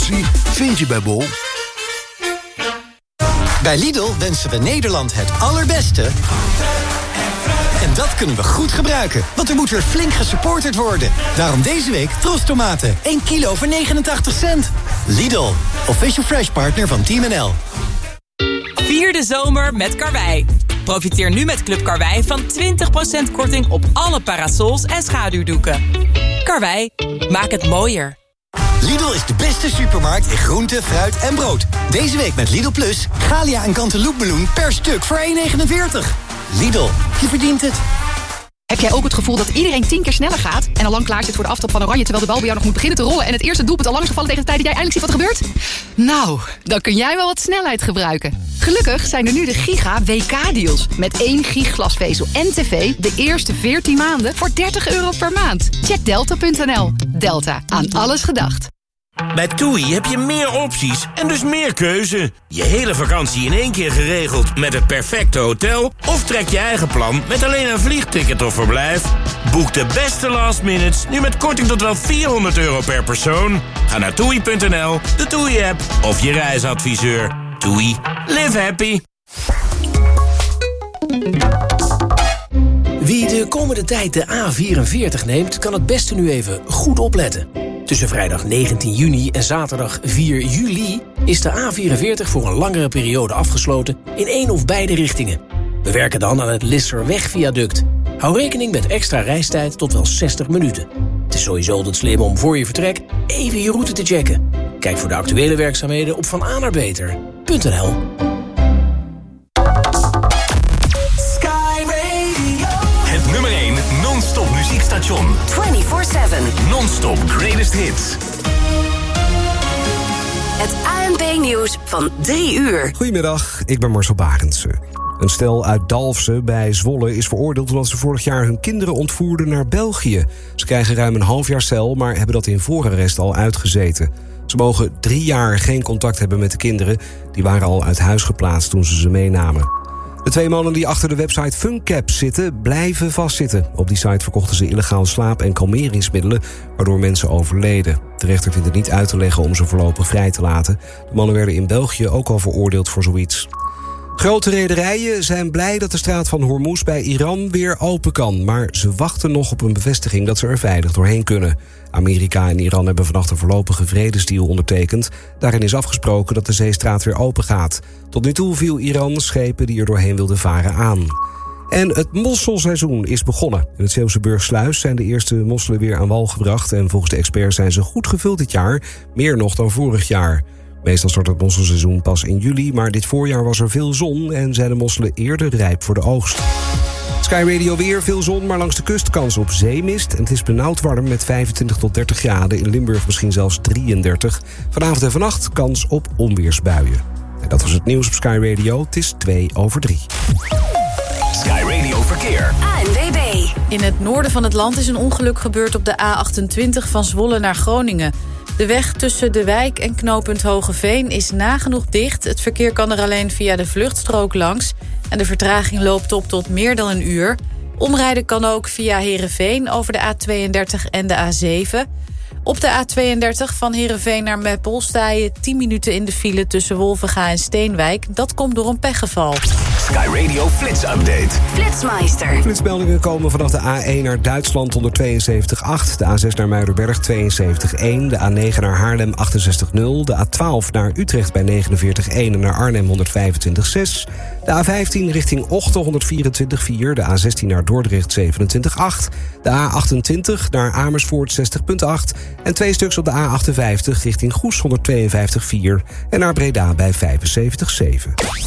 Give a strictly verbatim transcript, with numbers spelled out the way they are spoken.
vakantie vind je bij Bol. Bij Lidl wensen we Nederland het allerbeste. En dat kunnen we goed gebruiken, want er moet weer flink gesupporterd worden. Daarom deze week Tros tomaten, één kilo voor negenentachtig cent. Lidl, official fresh partner van Team N L. Vier de zomer met Karwei. Profiteer nu met Club Karwei van twintig procent korting op alle parasols en schaduwdoeken. Karwei, maak het mooier. Lidl is de beste supermarkt in groente, fruit en brood. Deze week met Lidl Plus, Galia en Cantaloupemeloen per stuk voor één negenenveertig. Lidl, je verdient het. Heb jij ook het gevoel dat iedereen tien keer sneller gaat en al lang klaar zit voor de aftrap van Oranje, terwijl de bal bij jou nog moet beginnen te rollen en het eerste doelpunt al lang is gevallen tegen de tijd dat jij eindelijk ziet wat er gebeurt? Nou, dan kun jij wel wat snelheid gebruiken. Gelukkig zijn er nu de Giga W K-deals. Met één gig glasvezel en tv de eerste veertien maanden voor dertig euro per maand. Check delta punt n l. Delta, aan alles gedacht. Bij TUI heb je meer opties en dus meer keuze. Je hele vakantie in één keer geregeld met het perfecte hotel? Of trek je eigen plan met alleen een vliegticket of verblijf? Boek de beste last minutes nu met korting tot wel vierhonderd euro per persoon. Ga naar toei punt n l, de TUI-app of je reisadviseur. TUI, live happy. Wie de komende tijd de A vierenveertig neemt, kan het beste nu even goed opletten. Tussen vrijdag negentien juni en zaterdag vier juli is de A vierenveertig voor een langere periode afgesloten in één of beide richtingen. We werken dan aan het Lisserweg-viaduct. Hou rekening met extra reistijd tot wel zestig minuten. Het is sowieso altijd slim om voor je vertrek even je route te checken. Kijk voor de actuele werkzaamheden op van a naar beter punt n l. Het nummer één non-stop muziekstation. vierentwintig zeven. Non-stop greatest hits. Het A N P-nieuws van drie uur. Goedemiddag, ik ben Marcel Barendse. Een stel uit Dalfsen bij Zwolle is veroordeeld omdat ze vorig jaar hun kinderen ontvoerden naar België. Ze krijgen ruim een half jaar cel, maar hebben dat in voorarrest al uitgezeten. Ze mogen drie jaar geen contact hebben met de kinderen. Die waren al uit huis geplaatst toen ze ze meenamen. De twee mannen die achter de website Funcap zitten, blijven vastzitten. Op die site verkochten ze illegaal slaap- en kalmeringsmiddelen, waardoor mensen overleden. De rechter vindt het niet uit te leggen om ze voorlopig vrij te laten. De mannen werden in België ook al veroordeeld voor zoiets. Grote rederijen zijn blij dat de straat van Hormuz bij Iran weer open kan. Maar ze wachten nog op een bevestiging dat ze er veilig doorheen kunnen. Amerika en Iran hebben vannacht een voorlopige vredesdeal ondertekend. Daarin is afgesproken dat de zeestraat weer open gaat. Tot nu toe viel Iran schepen die er doorheen wilden varen aan. En het mosselseizoen is begonnen. In het Zeeuwse Burgsluis zijn de eerste mosselen weer aan wal gebracht. En volgens de experts zijn ze goed gevuld dit jaar. Meer nog dan vorig jaar. Meestal start het mosselseizoen pas in juli, maar dit voorjaar was er veel zon en zijn de mosselen eerder rijp voor de oogst. Sky Radio weer, veel zon, maar langs de kust kans op zeemist. En het is benauwd warm met vijfentwintig tot dertig graden. In Limburg misschien zelfs drieëndertig. Vanavond en vannacht kans op onweersbuien. En dat was het nieuws op Sky Radio. Het is twee over drie. Sky Radio Verkeer. A N W B. In het noorden van het land is een ongeluk gebeurd op de A achtentwintig van Zwolle naar Groningen. De weg tussen De Wijk en knooppunt Hogeveen is nagenoeg dicht. Het verkeer kan er alleen via de vluchtstrook langs. En de vertraging loopt op tot meer dan een uur. Omrijden kan ook via Heerenveen over de A tweeëndertig en de A zeven. Op de A tweeëndertig van Heerenveen naar Meppel sta je tien minuten in de file tussen Wolvenga en Steenwijk. Dat komt door een pechgeval. Sky Radio Flits Update. Flitsmeister. Flitsmeldingen komen vanaf de A één naar Duitsland honderdtweeënzeventig komma acht... de A zes naar Muiderberg tweeënzeventig komma één... de A negen naar Haarlem achtenzestig komma nul... de A twaalf naar Utrecht bij negenenveertig komma één... en naar Arnhem honderdvijfentwintig komma zes... de A vijftien richting Ochten honderdvierentwintig komma vier... de A zestien naar Dordrecht zevenentwintig komma acht... de A achtentwintig naar Amersfoort zestig komma acht... en twee stuks op de A achtenvijftig richting Goes honderdtweeënvijftig komma vier... en naar Breda bij vijfenzeventig komma zeven.